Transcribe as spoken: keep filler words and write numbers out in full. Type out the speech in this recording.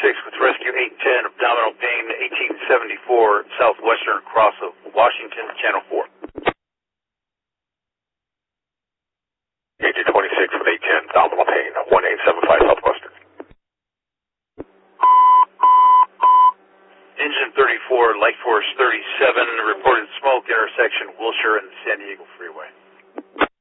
twenty-six with Rescue eight ten, abdominal pain, eighteen seventy-four, southwestern cross of Washington, Channel four. Agent twenty-six with eight ten, abdominal pain, one eight seven five, southwestern. Engine thirty-four, Light Force thirty-seven, reported smoke intersection Wilshire and San Diego Freeway.